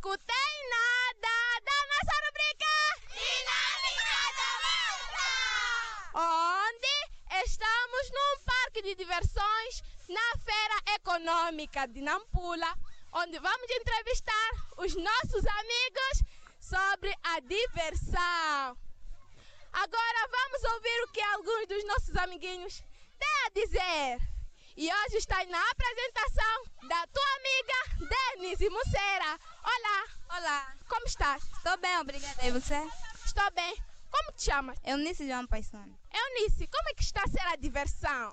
escutei nada da nossa rubrica Dinâmica da Malta, onde estamos num parque de diversões na Feira Econômica de Nampula, onde vamos entrevistar os nossos amigos sobre a diversão. Agora vamos ouvir o que alguns dos nossos amiguinhos têm a dizer. E hoje está na apresentação da tua amiga Denise Mussera. Olá! Olá! Como estás? Estou bem, obrigada. E você? Estou bem. Como te chamas? Eunice João Paisano. Eunice, como é que está a ser a diversão?